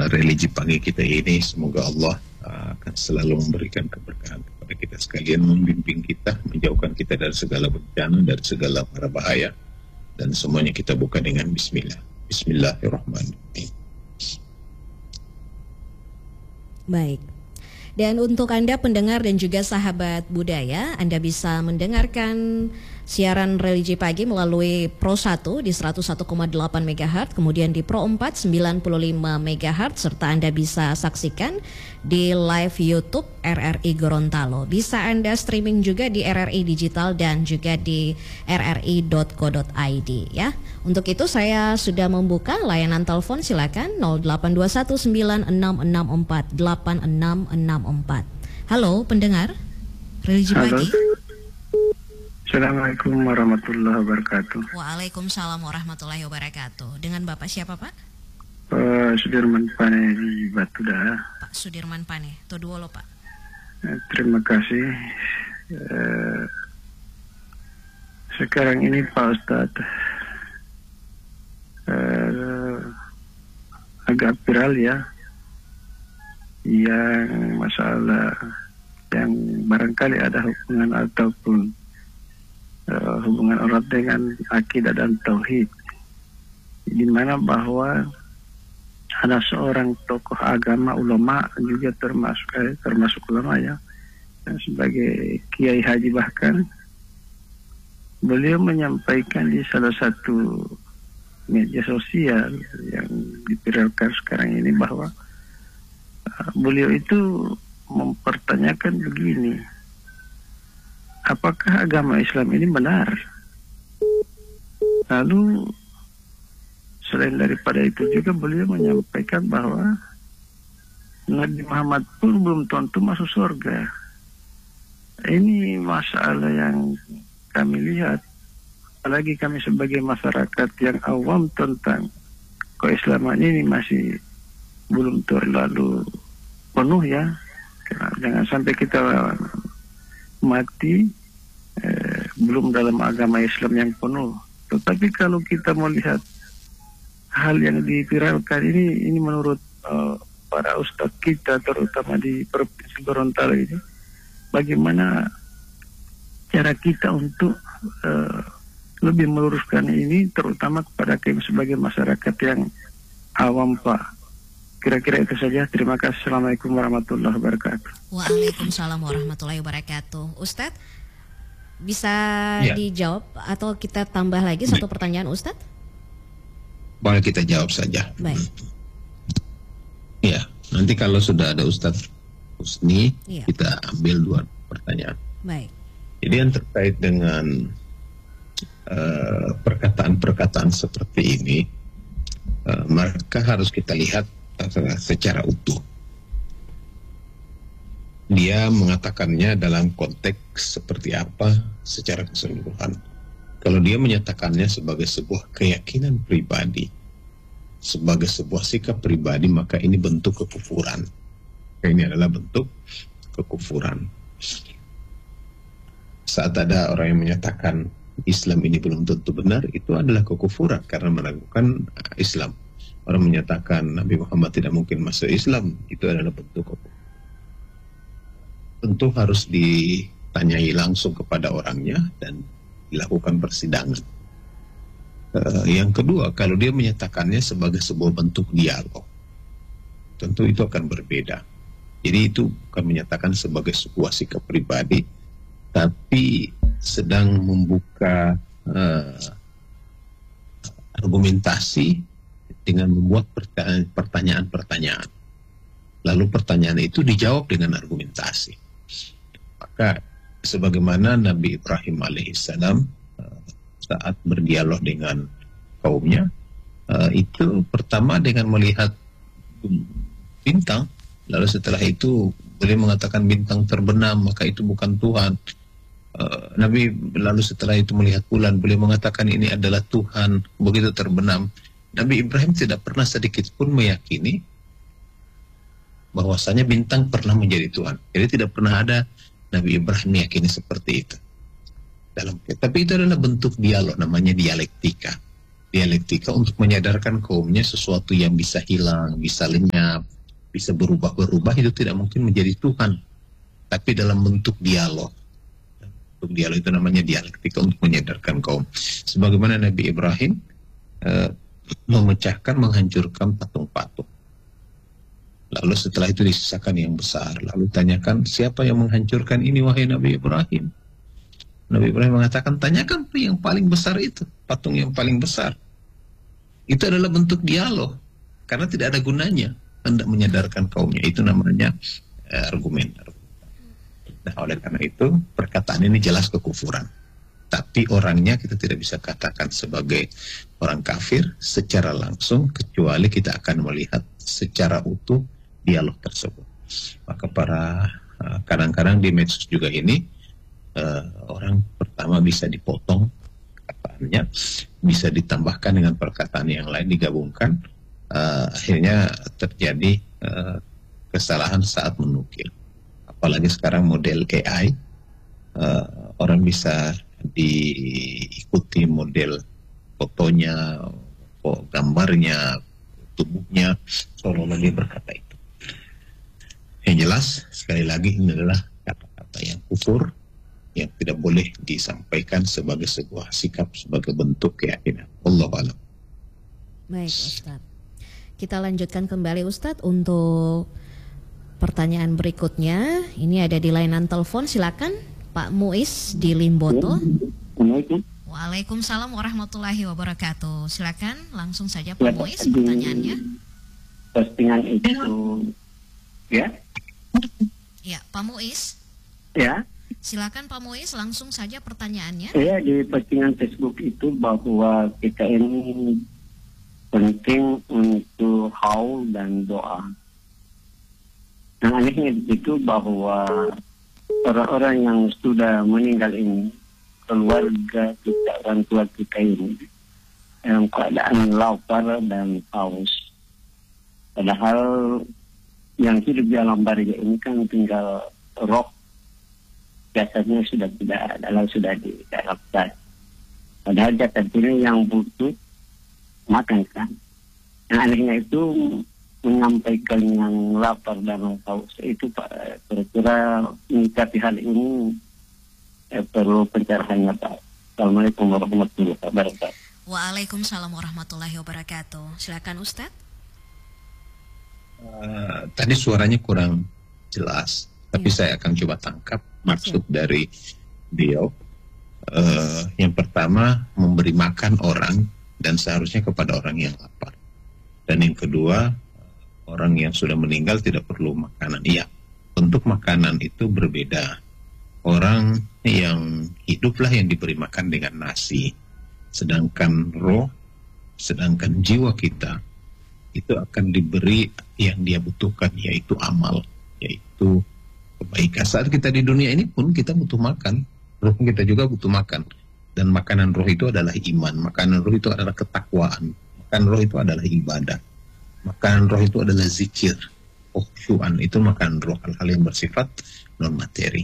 religi pagi kita ini. Semoga Allah akan selalu memberikan keberkahan kepada kita sekalian, membimbing kita, menjauhkan kita dari segala bencana, dari segala mara bahaya, dan semuanya kita buka dengan Bismillah. Bismillahirrahmanirrahim. Baik. Dan untuk Anda pendengar dan juga sahabat budaya, Anda bisa mendengarkan siaran religi pagi melalui Pro 1 di 101,8 MHz, kemudian di Pro 4 95 MHz, serta Anda bisa saksikan di live YouTube RRI Gorontalo. Bisa Anda streaming juga di RRI Digital dan juga di rri.co.id ya. Untuk itu saya sudah membuka layanan telepon, silakan 082196648664. Halo pendengar religi pagi. Assalamualaikum warahmatullahi wabarakatuh. Waalaikumsalam warahmatullahi wabarakatuh. Dengan Bapak siapa Pak? Sudirman Pane di Batu Dah. Pak Sudirman Pane, Toduolo Pak. Terima kasih. Sekarang ini Pak Ustadz agak viral ya, yang masalah yang barangkali ada hubungan ataupun hubungan erat dengan akidah dan tauhid, di mana bahwa ada seorang tokoh agama, ulama juga termasuk ulama ya, dan sebagai Kiai Haji bahkan, beliau menyampaikan di salah satu media sosial yang dipiralkan sekarang ini bahwa beliau itu mempertanyakan begini, apakah agama Islam ini benar? Lalu selain daripada itu juga beliau menyampaikan bahwa Nabi Muhammad pun belum tentu masuk surga. Ini masalah yang kami lihat, apalagi kami sebagai masyarakat yang awam tentang keislaman ini masih belum terlalu penuh ya. Jangan sampai kita mati belum dalam agama Islam yang penuh. Tetapi kalau kita melihat hal yang diviralkan ini menurut para ustadz kita, terutama di Provinsi Gorontalo ini, bagaimana cara kita untuk lebih meluruskan ini, terutama kepada kami sebagai masyarakat yang awam Pak. Kira-kira itu saja. Terima kasih. Assalamualaikum warahmatullahi wabarakatuh. Waalaikumsalam warahmatullahi wabarakatuh. Ustadz, bisa dijawab atau kita tambah lagi satu pertanyaan Ustadz? Boleh kita jawab saja. Baik. Ya, nanti kalau sudah ada Ustadz Husni, kita ambil dua pertanyaan. Baik. Jadi yang terkait dengan perkataan-perkataan seperti ini, maka harus kita lihat secara utuh. Dia mengatakannya dalam konteks seperti apa secara keseluruhan. Kalau dia menyatakannya sebagai sebuah keyakinan pribadi, sebagai sebuah sikap pribadi, maka ini bentuk kekufuran. Ini adalah bentuk kekufuran. Saat ada orang yang menyatakan Islam ini belum tentu benar, itu adalah kekufuran karena meragukan Islam. Orang menyatakan Nabi Muhammad tidak mungkin masuk Islam, itu adalah bentuk kekufuran. Tentu harus ditanyai langsung kepada orangnya dan dilakukan persidangan. Yang kedua, kalau dia menyatakannya sebagai sebuah bentuk dialog, tentu itu akan berbeda. Jadi itu bukan menyatakan sebagai sebuah sikap pribadi, tapi sedang membuka argumentasi dengan membuat pertanyaan-pertanyaan. Lalu pertanyaan itu dijawab dengan argumentasi. Maka sebagaimana Nabi Ibrahim alaihissalam saat berdialog dengan kaumnya, itu pertama dengan melihat bintang, lalu setelah itu beliau mengatakan bintang terbenam, maka itu bukan Tuhan. Nabi lalu setelah itu melihat bulan, beliau mengatakan ini adalah Tuhan, begitu terbenam. Nabi Ibrahim tidak pernah sedikit pun meyakini bahwasanya bintang pernah menjadi Tuhan. Jadi tidak pernah ada Nabi Ibrahim meyakini seperti itu. Tapi itu adalah bentuk dialog, namanya dialektika. Dialektika untuk menyadarkan kaumnya sesuatu yang bisa hilang, bisa lenyap, bisa berubah-berubah, itu tidak mungkin menjadi Tuhan. Tapi dalam bentuk dialog. Bentuk dialog itu namanya dialektika untuk menyadarkan kaum. Sebagaimana Nabi Ibrahim memecahkan, menghancurkan patung-patung. Lalu setelah itu disisakan yang besar. Lalu tanyakan, siapa yang menghancurkan ini wahai Nabi Ibrahim? Nabi Ibrahim mengatakan, tanyakan yang paling besar itu, patung yang paling besar. Itu adalah bentuk dialog, karena tidak ada gunanya hendak menyadarkan kaumnya. Itu namanya argumen. Nah, oleh karena itu perkataan ini jelas kekufuran. Tapi orangnya kita tidak bisa katakan sebagai orang kafir secara langsung, kecuali kita akan melihat secara utuh dialog tersebut. Maka kadang-kadang di medsos juga ini orang pertama bisa dipotong perkataannya, bisa ditambahkan dengan perkataan yang lain, digabungkan, akhirnya terjadi kesalahan saat menukil. Apalagi sekarang model AI, orang bisa diikuti model fotonya, gambarnya, tubuhnya, seolah-olah dia berkata itu. Yang jelas, sekali lagi, ini adalah kata-kata yang kufur, yang tidak boleh disampaikan sebagai sebuah sikap, sebagai bentuk keyakinan. Wallahu a'lam. Baik, Ustadz. Kita lanjutkan kembali, Ustadz, untuk pertanyaan berikutnya. Ini ada di layanan telepon, silakan Pak Muiz di Limboto. Waalaikumsalam warahmatullahi wabarakatuh. Silakan langsung saja Pak Muiz pertanyaannya. Postingan itu, ya? Ya, Pak Muiz. Ya. Silakan Pak Muiz, langsung saja pertanyaannya. Ya, di postingan Facebook itu bahwa kita ini penting untuk haul dan doa. Nah, anehnya di situ bahwa orang-orang yang sudah meninggal ini, keluarga kita, orang tua kita ini, dalam keadaan lapar dan haus. Padahal yang hidup di alam barzah ini kan tinggal roh, jasadnya sudah tidak ada, lalu sudah diharapkan. Padahal jasad ini yang butuh makan kan. Yang anehnya itu menyampaikan yang lapar dan haus itu, Pak, kira-kira menyikapi hal ini perlu pencerahannya, Pak. Assalamualaikum warahmatullahi wabarakatuh. Waalaikumsalam warahmatullahi wabarakatuh. Silakan Ustadz. Tadi suaranya kurang jelas, tapi saya akan coba tangkap maksud dari beliau. Yang pertama, memberi makan orang dan seharusnya kepada orang yang lapar. Dan yang kedua, orang yang sudah meninggal tidak perlu makanan. Iya, untuk makanan itu berbeda. Orang yang hiduplah yang diberi makan dengan nasi, sedangkan roh, sedangkan jiwa kita itu akan diberi yang dia butuhkan, yaitu amal, yaitu kebaikan. Saat kita di dunia ini pun kita butuh makan, roh kita juga butuh makan. Dan makanan roh itu adalah iman, makanan roh itu adalah ketakwaan, makanan roh itu adalah ibadah, makanan roh itu adalah zikir, khusyuan, itu makanan roh, hal-hal yang bersifat non materi.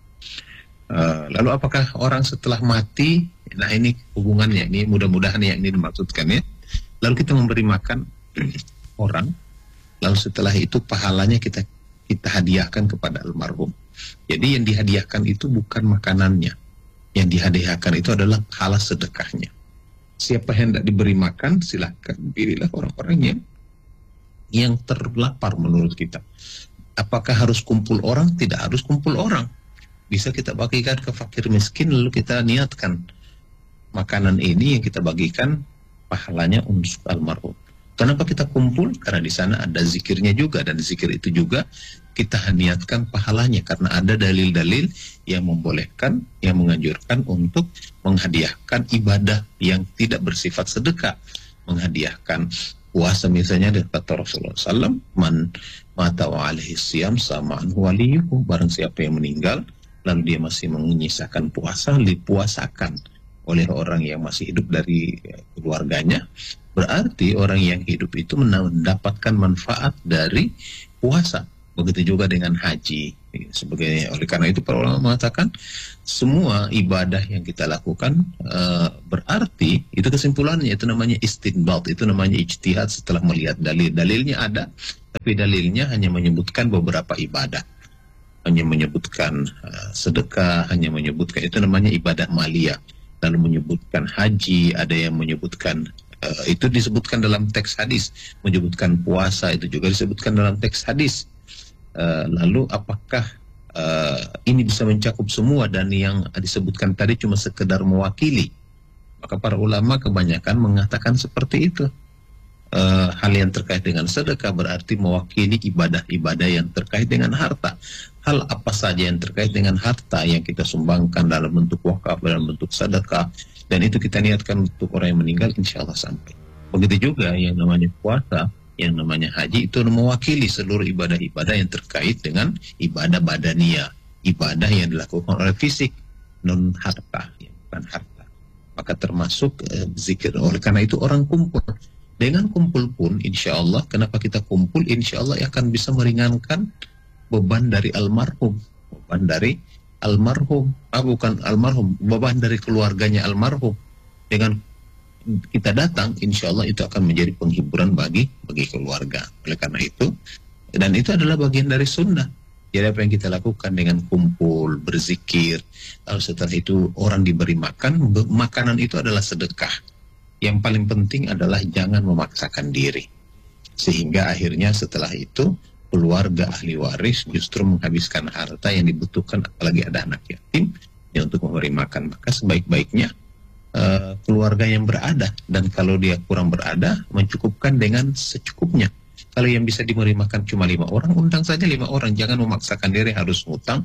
Lalu apakah orang setelah mati, nah ini hubungannya, ini mudah-mudahan yang ini dimaksudkan ya, lalu kita memberi makan orang, lalu setelah itu pahalanya kita hadiahkan kepada almarhum. Jadi yang dihadiahkan itu bukan makanannya, yang dihadiahkan itu adalah pahala sedekahnya. Siapa yang hendak diberi makan, silahkan pilihlah orang-orang yang terlapar menurut kita. Apakah harus kumpul orang? Tidak harus kumpul orang. Bisa kita bagikan ke fakir miskin, lalu kita niatkan makanan ini yang kita bagikan pahalanya untuk almarhum. Kenapa kita kumpul? Karena di sana ada zikirnya juga, dan zikir itu juga kita niatkan pahalanya, karena ada dalil-dalil yang membolehkan, yang menganjurkan untuk menghadiahkan ibadah yang tidak bersifat sedekah. Menghadiahkan puasa misalnya, dari kata Rasulullah SAW, man mata wa alaihi siyam sama'an waliyuhu, barang siapa yang meninggal lalu dia masih menyisakan puasa, dipuasakan oleh orang yang masih hidup dari keluarganya, berarti orang yang hidup itu mendapatkan manfaat dari puasa. Begitu juga dengan haji. Oleh karena itu para ulama mengatakan semua ibadah yang kita lakukan berarti, itu kesimpulannya, itu namanya istinbat, itu namanya ijtihad setelah melihat dalil. Dalilnya ada, tapi dalilnya hanya menyebutkan beberapa ibadah. Hanya menyebutkan sedekah, hanya menyebutkan, itu namanya ibadah maliyah. Lalu menyebutkan haji, ada yang menyebutkan itu disebutkan dalam teks hadis. Menyebutkan puasa, itu juga disebutkan dalam teks hadis. Lalu apakah ini bisa mencakup semua dan yang disebutkan tadi cuma sekedar mewakili? Maka para ulama kebanyakan mengatakan seperti itu. Hal yang terkait dengan sedekah berarti mewakili ibadah-ibadah yang terkait dengan harta. Hal apa saja yang terkait dengan harta yang kita sumbangkan dalam bentuk wakaf, dalam bentuk sedekah, dan itu kita niatkan untuk orang yang meninggal, insya Allah sampai. Begitu juga yang namanya puasa, yang namanya haji, itu mewakili seluruh ibadah-ibadah yang terkait dengan ibadah badaniyah, ibadah yang dilakukan oleh fisik, non harta, yang bukan harta. Maka termasuk zikir. Oleh karena itu orang kumpul. Dengan kumpul pun, insya Allah, kenapa kita kumpul? Insya Allah akan bisa meringankan beban dari almarhum. Beban dari almarhum. Bukan almarhum, beban dari keluarganya almarhum. Dengan kita datang, insya Allah itu akan menjadi penghiburan bagi keluarga. Oleh karena itu, dan itu adalah bagian dari sunnah. Jadi apa yang kita lakukan dengan kumpul, berzikir, lalu setelah itu orang diberi makan, makanan itu adalah sedekah. Yang paling penting adalah jangan memaksakan diri. Sehingga akhirnya setelah itu, keluarga ahli waris justru menghabiskan harta yang dibutuhkan, apalagi ada anak yatim, ya untuk memberi makan. Maka sebaik-baiknya keluarga yang berada, dan kalau dia kurang berada, mencukupkan dengan secukupnya. Kalau yang bisa diberi makan cuma 5 orang, undang saja 5 orang. Jangan memaksakan diri harus ngutang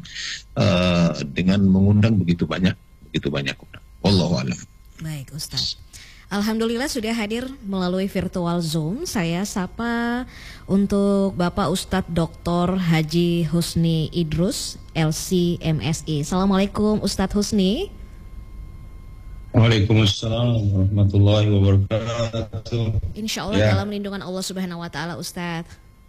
dengan mengundang begitu banyak orang. Wallahu a'lam. Baik Ustaz. Alhamdulillah sudah hadir melalui virtual Zoom. Saya sapa untuk Bapak Ustadz Dr. Haji Husni Idrus, LC MSI. Assalamualaikum Ustadz Husni. Waalaikumsalam warahmatullahi wabarakatuh. Insya Allah dalam lindungan Allah Subhanahu Wa Taala Ustadz.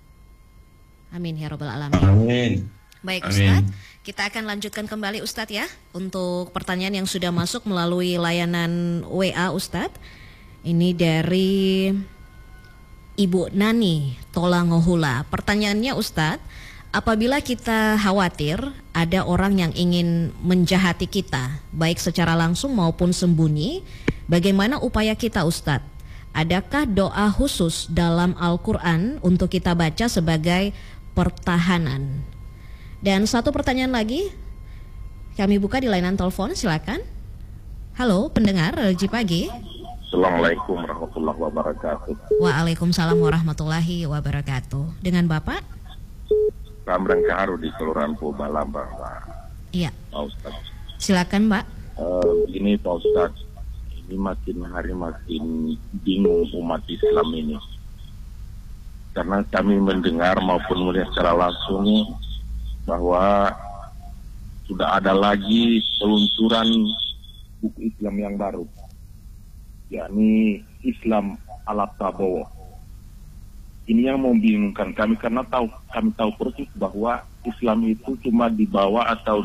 Amin ya Rabbal Alamin. Amin. Baik Ustadz, kita akan lanjutkan kembali Ustadz ya untuk pertanyaan yang sudah masuk melalui layanan WA Ustadz. Ini dari Ibu Nani Tolangohula. Pertanyaannya Ustadz, apabila kita khawatir ada orang yang ingin menjahati kita, baik secara langsung maupun sembunyi, bagaimana upaya kita Ustadz? Adakah doa khusus dalam Al-Quran untuk kita baca sebagai pertahanan? Dan satu pertanyaan lagi, kami buka di layanan telepon, silakan. Halo, pendengar Religi Pagi. Assalamualaikum warahmatullahi wabarakatuh. Waalaikumsalam warahmatullahi wabarakatuh. Dengan Bapak? Ramran Kaharu di Kelurahan Pubalamba, Pak. Iya. Pak Ustaz. Silakan, Pak. Ini Pak Ustaz, ini makin hari makin bingung umat Islam ini. Karena kami mendengar maupun melihat secara langsung bahwa sudah ada lagi peluncuran buku Islam yang baru, yakni Islam ala Prabowo. Ini yang membingungkan kami karena kami tahu persis bahwa Islam itu cuma dibawa atau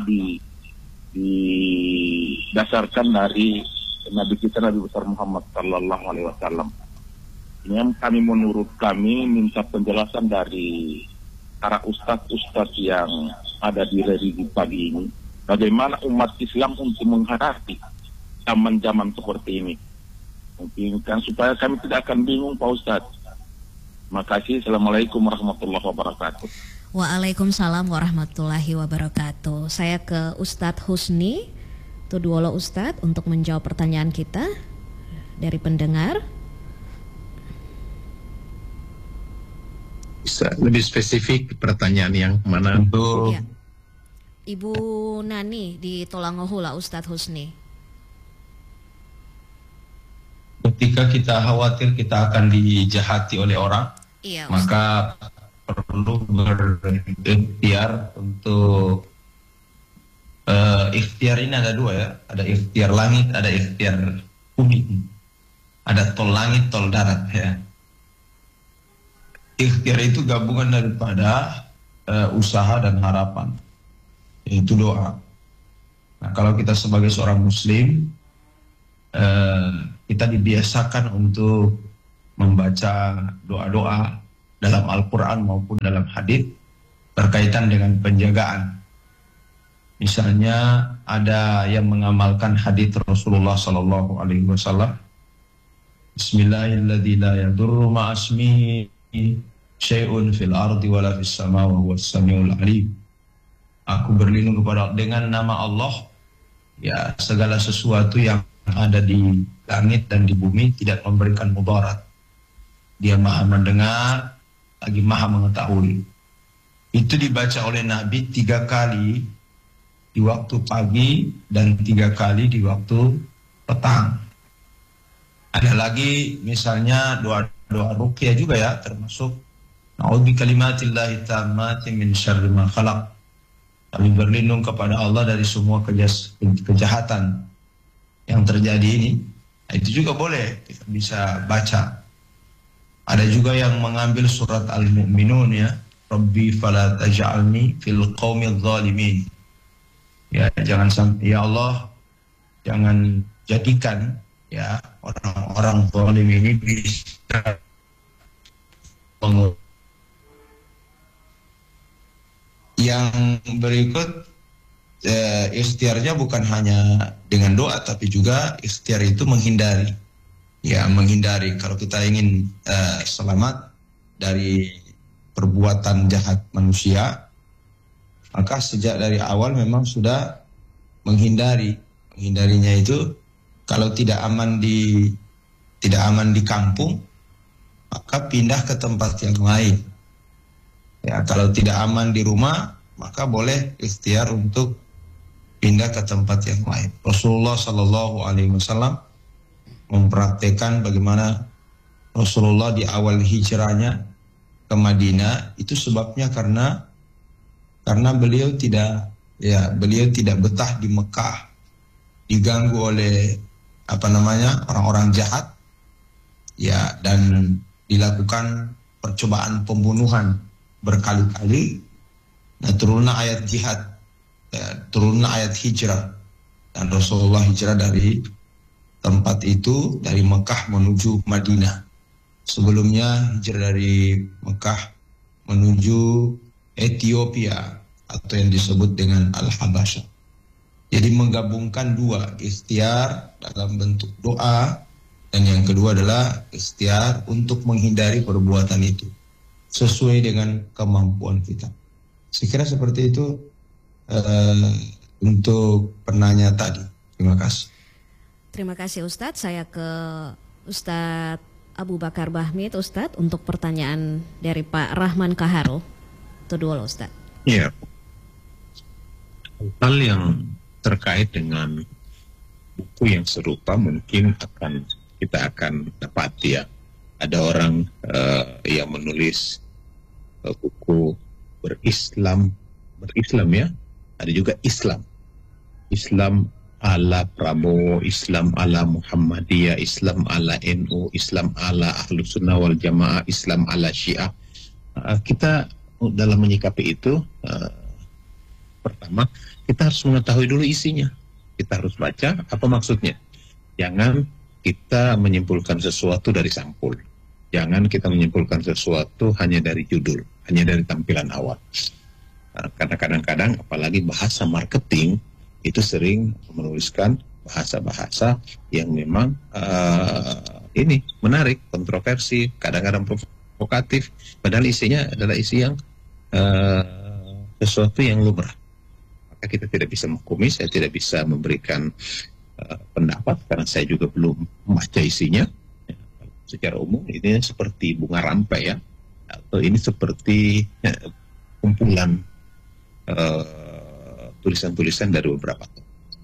didasarkan dari Nabi kita Nabi besar Muhammad Sallallahu Alaihi Wasallam. Ini yang menurut kami minta penjelasan dari para ustadz yang ada di Religi Pagi ini, bagaimana umat Islam untuk menghadapi zaman-zaman seperti ini. Mungkin kan supaya kami tidak akan bingung Pak Ustadz. Makasih. Assalamualaikum warahmatullahi wabarakatuh. Waalaikumsalam warahmatullahi wabarakatuh. Saya ke Ustadz Husni Tudwolo Ustadz untuk menjawab pertanyaan kita dari pendengar. Bisa lebih spesifik pertanyaan yang mana? Ya. Ibu Nani di Tolangohula, Ustadz Husni. Ketika kita khawatir kita akan dijahati oleh orang, iya, maka perlu berikhtiar untuk ikhtiar ini ada 2 ya, ada ikhtiar langit, ada ikhtiar bumi, ada tol langit, tol darat ya. Ikhtiar itu gabungan daripada usaha dan harapan, yaitu doa. Nah, kalau kita sebagai seorang muslim, kita dibiasakan untuk membaca doa-doa dalam Al-Quran maupun dalam hadis berkaitan dengan penjagaan. Misalnya ada yang mengamalkan hadis Rasulullah Sallallahu Alaihi Wasallam, Bismillahirrahmanirrahim, la yadurru ma'asmihi syai'un fil ardi wala fis sama wa huwas samiul alim. Aku berlindung kepada dengan nama Allah, ya segala sesuatu yang ada di langit dan di bumi tidak memberikan mudarat. Dia maha mendengar lagi maha mengetahui. Itu dibaca oleh Nabi 3 kali di waktu pagi dan 3 kali di waktu petang. Ada lagi misalnya doa ruqyah juga ya, termasuk na'udzu bikalimatillahi tammati min syarri ma khalaq. Kami berlindung kepada Allah dari semua kejahatan yang terjadi ini. Nah, itu juga boleh kita bisa baca. Ada juga yang mengambil surat Al-Mu'minun ya, Rabbi fala taj'alni fil qaumil zalimin. Ya, jangan sampai ya Allah, jangan jadikan ya orang-orang zalim ini bisa yang berikut. Ikhtiarnya bukan hanya dengan doa, tapi juga ikhtiar itu menghindari. Ya, menghindari. Kalau kita ingin selamat dari perbuatan jahat manusia, maka sejak dari awal memang sudah menghindari. Menghindarinya itu kalau tidak aman di kampung, maka pindah ke tempat yang lain. Ya, kalau tidak aman di rumah, maka boleh ikhtiar untuk pindah ke tempat yang lain. Rasulullah Sallallahu Alaihi Wasallam mempraktekkan bagaimana Rasulullah di awal hijrahnya ke Madinah itu sebabnya karena beliau tidak betah di Mekah, diganggu oleh orang-orang jahat, ya, dan dilakukan percobaan pembunuhan berkali-kali. Nah, turunlah ayat jihad, ya, turunlah ayat hijrah, dan Rasulullah hijrah dari tempat itu, dari Mekah menuju Madinah. Sebelumnya hijrah dari Mekah menuju Ethiopia atau yang disebut dengan Al-Habasyah. Jadi menggabungkan dua, ikhtiar dalam bentuk doa, dan yang kedua adalah ikhtiar untuk menghindari perbuatan itu sesuai dengan kemampuan kita. Saya kira seperti itu untuk penanya tadi. Terima kasih. Terima kasih Ustadz. Saya ke Ustadz Abu Bakar Bahmid, Ustadz, untuk pertanyaan dari Pak Rahman Kaharo. Itu dulu Ustadz. Iya. Hal yang terkait dengan buku yang serupa mungkin kita akan dapati ya. Ada orang yang menulis buku berislam ya. Ada juga Islam ala Prabowo, Islam ala Muhammadiyah, Islam ala NU, Islam ala Ahlus Sunnah wal Jamaah, Islam ala Syiah. Kita dalam menyikapi itu, pertama kita harus mengetahui dulu isinya. Kita harus baca apa maksudnya. Jangan kita menyimpulkan sesuatu dari sampul. Jangan kita menyimpulkan sesuatu hanya dari judul, hanya dari tampilan awal. Karena kadang-kadang apalagi bahasa marketing itu sering menuliskan bahasa-bahasa yang memang ini menarik, kontroversi, kadang-kadang provokatif, padahal isinya adalah isi yang sesuatu yang lumrah. Maka kita tidak bisa menghukumi, saya tidak bisa memberikan pendapat karena saya juga belum membaca isinya. Secara umum ini seperti bunga rampai ya, atau ini seperti kumpulan tulisan-tulisan dari beberapa tokoh.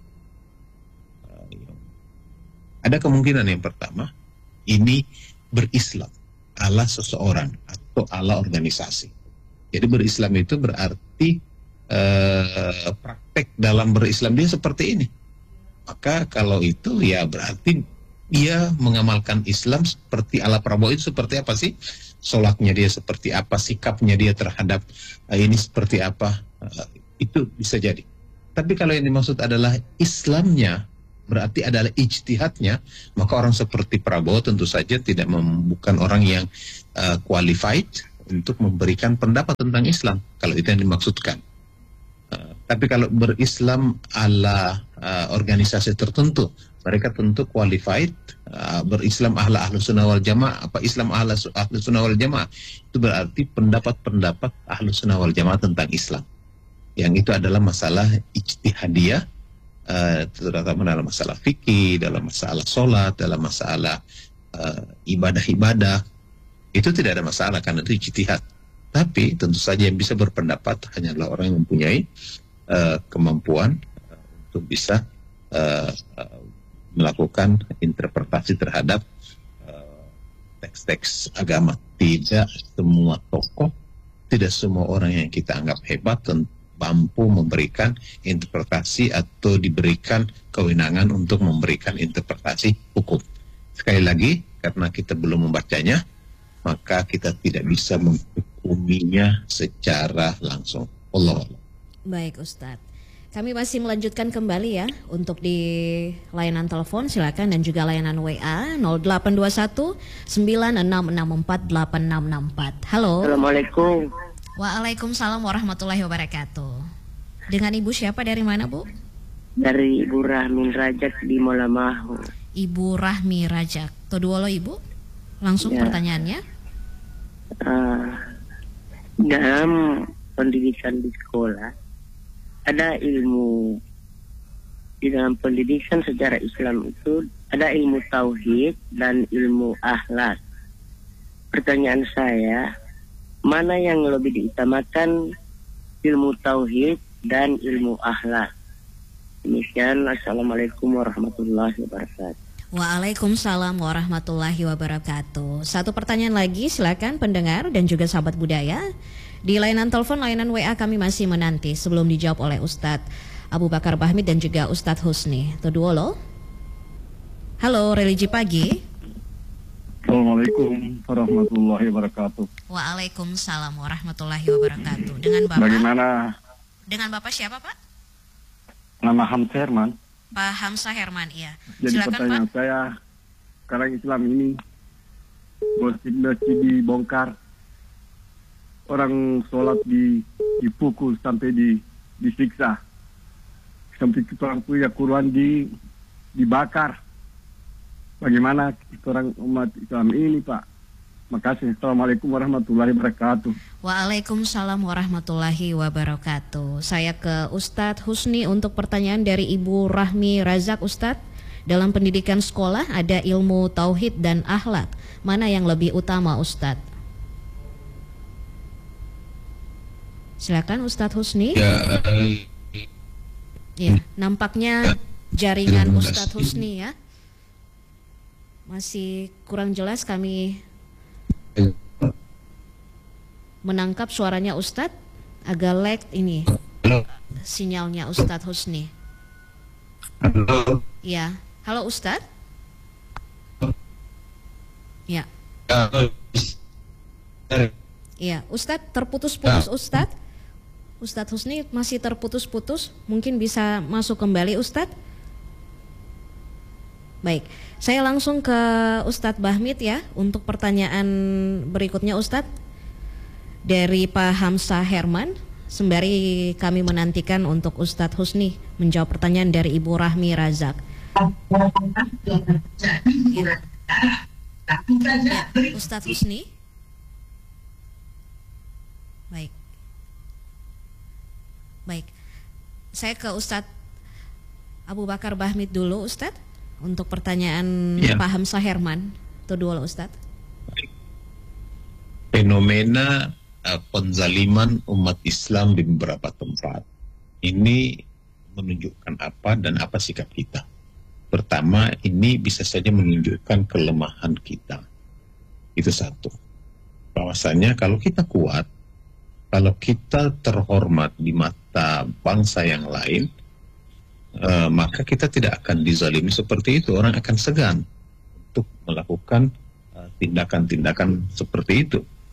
Ada kemungkinan yang pertama, ini berislam ala seseorang atau ala organisasi. Jadi berislam itu berarti praktek dalam berislam dia seperti ini. Maka kalau itu ya berarti dia mengamalkan Islam seperti ala Prabowo itu seperti apa sih? sholatnya dia seperti apa, sikapnya dia terhadap ini seperti apa, itu bisa jadi. Tapi kalau yang dimaksud adalah Islamnya, berarti adalah ijtihadnya, maka orang seperti Prabowo tentu saja bukan orang yang qualified untuk memberikan pendapat tentang Islam, kalau itu yang dimaksudkan. Tapi kalau berislam ala organisasi tertentu, mereka tentu qualified. Berislam ahlu sunnah wal jamaah, apa Islam ahlu sunnah wal jamaah, itu berarti pendapat-pendapat ahlu sunnah wal jamaah tentang Islam. Yang itu adalah masalah ijtihadiyah, terutama dalam masalah fikih, dalam masalah sholat, dalam masalah ibadah-ibadah. Itu tidak ada masalah karena itu ijtihad. Tapi tentu saja yang bisa berpendapat hanyalah orang yang mempunyai kemampuan untuk bisa melakukan interpretasi terhadap teks-teks agama. Tidak semua tokoh, tidak semua orang yang kita anggap hebat dan mampu memberikan interpretasi atau diberikan kewenangan untuk memberikan interpretasi hukum. Sekali lagi, karena kita belum membacanya, maka kita tidak bisa menghukuminya secara langsung. Allah. Baik Ustadz, kami masih melanjutkan kembali ya untuk di layanan telepon, silakan, dan juga layanan WA 0821 9664 8664. Halo. Assalamualaikum. Waalaikumsalam warahmatullahi wabarakatuh. Dengan Ibu siapa, dari mana Bu? Dari Ibu Rahmi Rajak di Molamahu. Ibu Rahmi Rajak. Toduolo Ibu, langsung ya. Pertanyaannya. Dalam pendidikan di sekolah ada ilmu, di dalam pendidikan secara Islam itu ada ilmu tauhid dan ilmu akhlak. Pertanyaan saya, mana yang lebih diutamakan, ilmu tauhid dan ilmu akhlak? Demikian, assalamualaikum warahmatullahi wabarakatuh. Waalaikumsalam warahmatullahi wabarakatuh. Satu pertanyaan lagi, silakan pendengar dan juga sahabat budaya. Di layanan telepon, layanan WA kami masih menanti sebelum dijawab oleh Ustadz Abu Bakar Bahmid dan juga Ustadz Husni. Toduolo. Halo, Religi Pagi. Assalamualaikum warahmatullahi wabarakatuh. Waalaikumsalam warahmatullahi wabarakatuh. Dengan Bapak? Bagaimana? Dengan Bapak siapa, Pak? Nama Hamzah Herman. Pak Hamzah Herman, iya. Jadi Silakan, pertanyaan Pak. saya, sekarang Islam ini masjid dibongkar, orang sholat dipukul sampai disiksa, sampai orang punya Quran dibakar. Bagaimana orang umat Islam ini, Pak? Makasih. Assalamualaikum warahmatullahi wabarakatuh. Waalaikumsalam warahmatullahi wabarakatuh. Saya ke Ustadz Husni untuk pertanyaan dari Ibu Rahmi Razak. Ustadz, dalam pendidikan sekolah ada ilmu tauhid dan akhlak. Mana yang lebih utama, Ustadz? Silakan Ustadz Husni. Ya, nampaknya jaringan Ustadz Husni ya masih kurang jelas, kami menangkap suaranya Ustadz, agak lag ini sinyalnya Ustadz Husni. Halo. Ya, halo Ustadz. Ya. Ya, Ustadz terputus-putus Ustadz. Ustadz Husni masih terputus-putus, mungkin bisa masuk kembali Ustadz. Baik, saya langsung ke Ustadz Bahmid ya untuk pertanyaan berikutnya Ustadz dari Pak Hamzah Herman. Sembari kami menantikan untuk Ustadz Husni menjawab pertanyaan dari Ibu Rahmi Razak. Ya. Ustadz Husni. Baik. Baik. Saya ke Ustadz Abu Bakar Bahmid dulu Ustadz untuk pertanyaan Pak Hamzah Herman. Itu dulu Ustadz. Fenomena penzaliman umat Islam di beberapa tempat ini menunjukkan apa dan apa sikap kita. Pertama, ini bisa saja menunjukkan kelemahan kita. Itu satu. Bahwasanya kalau kita kuat, kalau kita terhormat di mata bangsa yang lain, maka kita tidak akan dizalimi seperti itu. Orang akan segan untuk melakukan tindakan-tindakan seperti itu.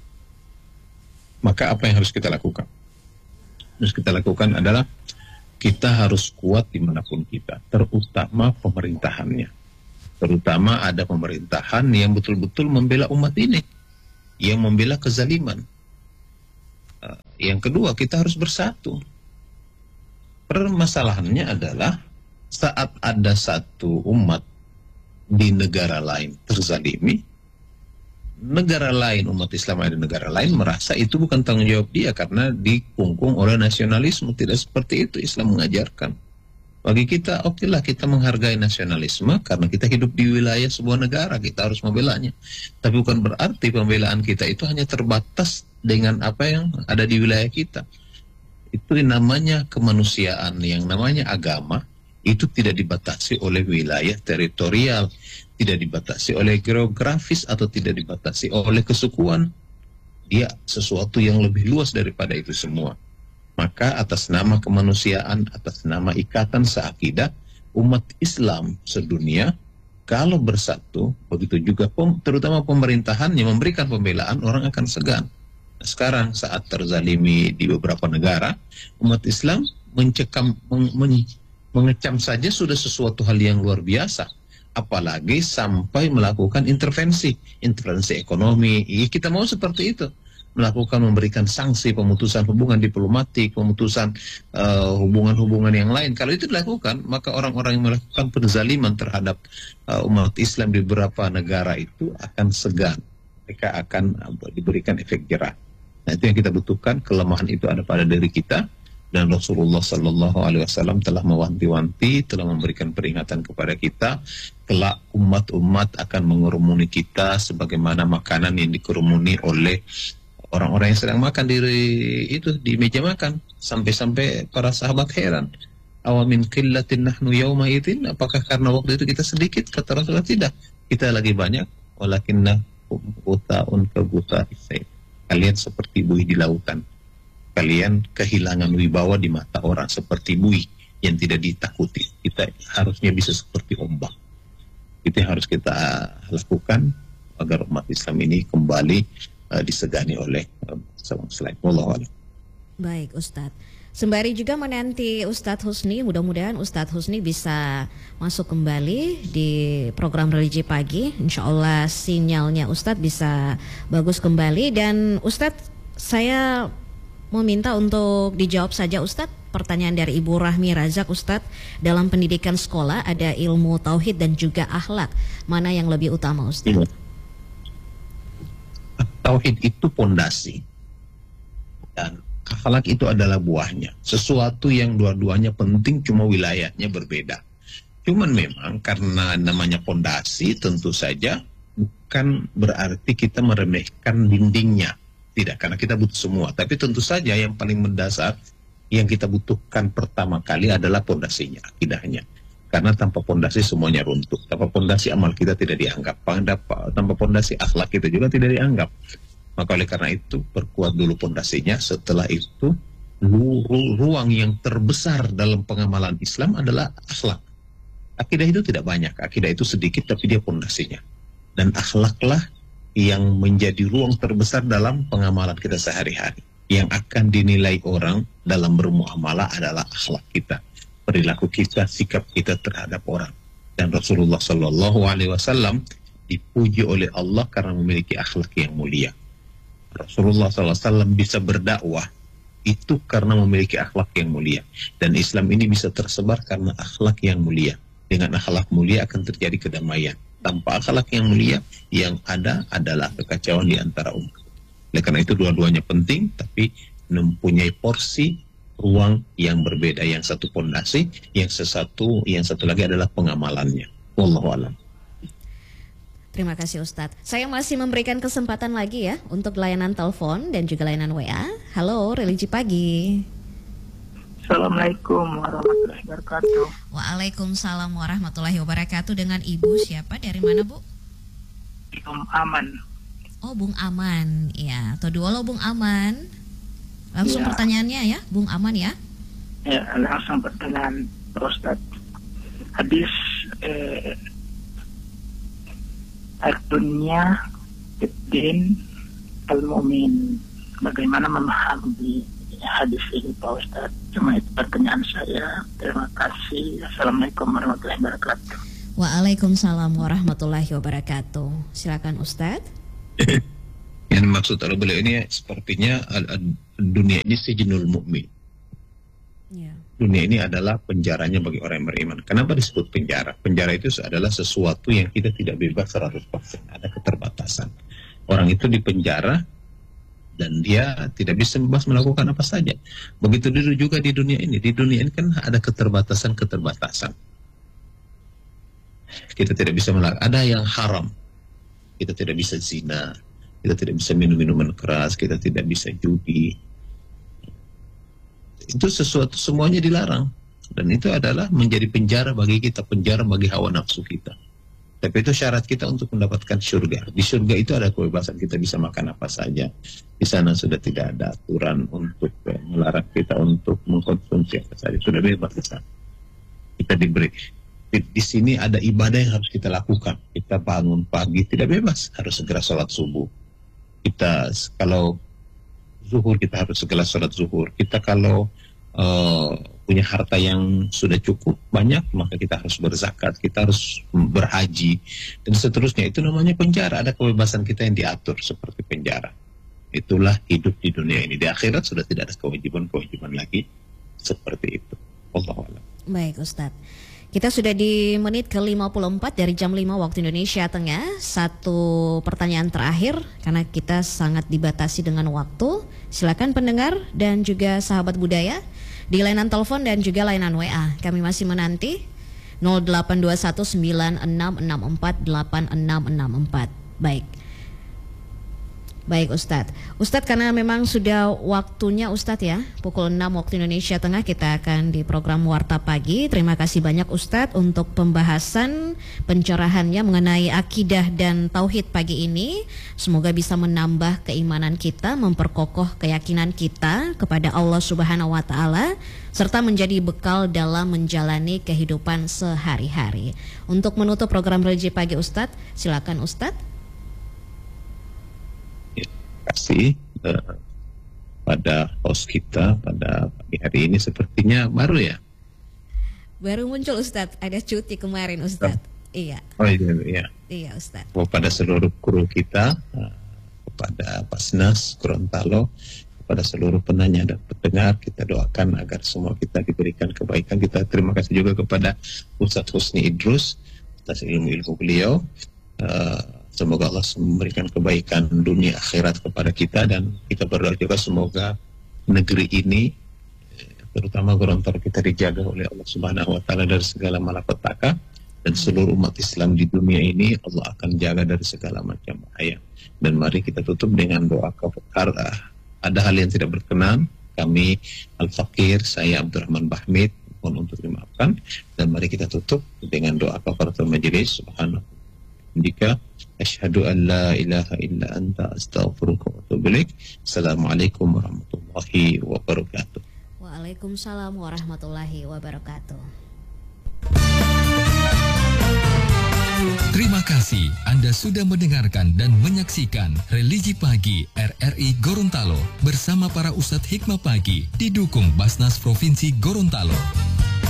Maka apa yang harus kita lakukan? Harus kita lakukan adalah kita harus kuat dimanapun kita, terutama pemerintahannya. Terutama ada pemerintahan yang betul-betul membela umat ini, yang membela kezaliman. Yang kedua, kita harus bersatu. Permasalahannya adalah saat ada satu umat di negara lain terzalimi, negara lain, umat Islam ada di negara lain merasa itu bukan tanggung jawab dia karena dikungkung oleh nasionalisme. Tidak seperti itu Islam mengajarkan. Bagi kita, okelah kita menghargai nasionalisme karena kita hidup di wilayah sebuah negara, kita harus membelanya. Tapi bukan berarti pembelaan kita itu hanya terbatas dengan apa yang ada di wilayah kita. Itu namanya kemanusiaan, yang namanya agama, itu tidak dibatasi oleh wilayah teritorial, tidak dibatasi oleh geografis, atau tidak dibatasi oleh kesukuan. Dia sesuatu yang lebih luas daripada itu semua. Maka atas nama kemanusiaan, atas nama ikatan seakidah, umat Islam sedunia, kalau bersatu, begitu juga terutama pemerintahannya memberikan pembelaan, orang akan segan. Nah, sekarang saat terzalimi di beberapa negara, umat Islam mengecam saja sudah sesuatu hal yang luar biasa. Apalagi sampai melakukan intervensi ekonomi. Kita mau seperti itu. Memberikan sanksi, pemutusan hubungan diplomatik, pemutusan hubungan-hubungan yang lain. Kalau itu dilakukan, maka orang-orang yang melakukan penzaliman terhadap umat Islam di beberapa negara itu akan segan. Mereka akan diberikan efek jerah. Nah, itu yang kita butuhkan. Kelemahan itu ada pada diri kita, dan Rasulullah Sallallahu Alaihi Wasallam telah mewanti-wanti, telah memberikan peringatan kepada kita. Kelak umat-umat akan mengerumuni kita sebagaimana makanan yang dikerumuni oleh orang-orang yang sedang makan di meja makan. Sampai-sampai para sahabat heran. Awamin qillatin nahnu yawma idzin, apakah karena waktu itu kita sedikit? Kata Rasulullah, tidak. Kita lagi banyak. Walakinna ghuta'un ka ghuta'is sayl. Kalian seperti buih di lautan. Kalian kehilangan wibawa di mata orang seperti buih yang tidak ditakuti. Kita harusnya bisa seperti ombak. Itu yang harus kita lakukan agar umat Islam ini kembali disegani oleh selain Allah. Baik Ustadz, sembari juga menanti Ustadz Husni, mudah-mudahan Ustadz Husni bisa masuk kembali di program Religi Pagi. Insya Allah sinyalnya Ustadz bisa bagus kembali. Dan Ustadz, saya meminta untuk dijawab saja Ustadz pertanyaan dari Ibu Rahmi Razak. Ustadz, dalam pendidikan sekolah ada ilmu tauhid dan juga akhlak, mana yang lebih utama Ustadz? Tauhid itu pondasi dan akhlak itu adalah buahnya. Sesuatu yang dua-duanya penting, cuma wilayahnya berbeda. Cuman memang karena namanya pondasi, tentu saja bukan berarti kita meremehkan dindingnya. Tidak, karena kita butuh semua. Tapi tentu saja yang paling mendasar yang kita butuhkan pertama kali adalah pondasinya, akidahnya. Karena tanpa pondasi semuanya runtuh. Tanpa pondasi amal kita tidak dianggap. Tanpa pondasi akhlak kita juga tidak dianggap. Maka oleh karena itu perkuat dulu pondasinya. Setelah itu ruang yang terbesar dalam pengamalan Islam adalah akhlak. Akidah itu tidak banyak. Akidah itu sedikit tapi dia pondasinya. Dan akhlaklah yang menjadi ruang terbesar dalam pengamalan kita sehari-hari. Yang akan dinilai orang dalam bermuamalah adalah akhlak kita, perilaku kita, sikap kita terhadap orang. Dan Rasulullah Sallallahu Alaihi Wasallam dipuji oleh Allah karena memiliki akhlak yang mulia. Rasulullah SAW bisa berdakwah itu karena memiliki akhlak yang mulia. Dan Islam ini bisa tersebar karena akhlak yang mulia. Dengan akhlak mulia akan terjadi kedamaian. Tanpa akhlak yang mulia, yang ada adalah kekacauan di antara umat. Oleh karena itu dua-duanya penting, tapi mempunyai porsi ruang yang berbeda. Yang satu pondasi, yang satu lagi adalah pengamalannya. Wallahu a'lam. Terima kasih Ustadz. Saya masih memberikan kesempatan lagi ya untuk layanan telepon dan juga layanan WA. Halo, Religi Pagi. Assalamualaikum warahmatullahi wabarakatuh. Waalaikumsalam warahmatullahi wabarakatuh. Dengan Ibu siapa? Dari mana Bu? Bung Aman. Oh, Bung Aman. Ya, atau dua lo Bung Aman. Langsung ya. Pertanyaannya ya, Bung Aman ya. Ya, langsung pertanyaan Ustaz. Hadis Ad-dunya Ad-din Al-Mu'min bagaimana memahami hadis ini Pak Ustadz. Cuma itu pertanyaan saya. Terima kasih. Assalamualaikum warahmatullahi wabarakatuh. Waalaikumsalam warahmatullahi wabarakatuh. Silakan Ustadz. Yang maksud oleh beliau ini sepertinya dunia ini sijinul mu'min. Ya. Dunia ini adalah penjaranya bagi orang yang beriman. Kenapa disebut penjara? Penjara itu adalah sesuatu yang kita tidak bebas 100%. Ada keterbatasan. Orang itu dipenjara dan dia tidak bisa bebas melakukan apa saja. Begitu juga di dunia ini. Di dunia ini kan ada keterbatasan-keterbatasan. Kita tidak bisa melakukan. Ada yang haram. Kita tidak bisa zina. Kita tidak bisa minum minuman keras. Kita tidak bisa judi. Itu sesuatu semuanya dilarang. Dan itu adalah menjadi penjara bagi kita. Penjara bagi hawa nafsu kita. Tapi itu syarat kita untuk mendapatkan surga. Di surga itu ada kebebasan, kita bisa makan apa saja. Di sana sudah tidak ada aturan untuk melarang kita untuk mengkonsumsi apa saja. Sudah bebas di sana. Kita diberi. Di sini ada ibadah yang harus kita lakukan. Kita bangun pagi tidak bebas, harus segera sholat subuh. Kita kalau zuhur kita harus segera sholat zuhur. Kita kalau punya harta yang sudah cukup banyak, maka kita harus berzakat, kita harus berhaji, dan seterusnya. Itu namanya penjara. Ada kebebasan kita yang diatur seperti penjara. Itulah hidup di dunia ini. Di akhirat sudah tidak ada kewajiban-kewajiban lagi seperti itu. Wallahu a'lam. Baik Ustadz, kita sudah di menit ke-54 dari jam 5 waktu Indonesia Tengah. Satu pertanyaan terakhir karena kita sangat dibatasi dengan waktu. Silakan pendengar dan juga sahabat budaya di layanan telepon dan juga layanan WA. Kami masih menanti 082196648664. Baik Ustadz. Ustadz, karena memang sudah waktunya Ustadz ya, pukul 6 waktu Indonesia Tengah kita akan di program Warta Pagi. Terima kasih banyak Ustadz untuk pembahasan pencerahannya mengenai akidah dan tauhid pagi ini. Semoga bisa menambah keimanan kita, memperkokoh keyakinan kita kepada Allah Subhanahu wa Ta'ala, serta menjadi bekal dalam menjalani kehidupan sehari-hari. Untuk menutup program Religi Pagi Ustadz, silakan Ustadz. Kasih pada host kita pada pagi hari ini. Sepertinya baru ya? Baru muncul Ustadz, ada cuti kemarin Ustadz. Iya. Oh iya. Iya Ustadz. Kepada seluruh kru kita, kepada Basnas Gorontalo, kepada seluruh penanya dan pendengar, kita doakan agar semua kita diberikan kebaikan. Kita terima kasih juga kepada Ustadz Husni Idrus atas ilmu-ilmu beliau. Semoga Allah memberikan kebaikan dunia akhirat kepada kita, dan kita berdoa juga semoga negeri ini, terutama Gorontalo, kita dijaga oleh Allah Subhanahu wa Ta'ala dari segala malapetaka, dan seluruh umat Islam di dunia ini Allah akan jaga dari segala macam bahaya. Dan mari kita tutup dengan doa kafaraah. Ada hal yang tidak berkenan, kami Al-Fakir, saya Abdurrahman Bahmid, mohon untuk dimaafkan, dan mari kita tutup dengan doa kafaratul majelis. Subhanallah, jika asyhadu an la ilaha illa anta astaghfiruka wa atubu ilaik. Assalamualaikum warahmatullahi wabarakatuh. Waalaikumsalam warahmatullahi wabarakatuh. Terima kasih Anda sudah mendengarkan dan menyaksikan Religi Pagi RRI Gorontalo bersama para Ustadz Hikmah Pagi didukung Basnas Provinsi Gorontalo.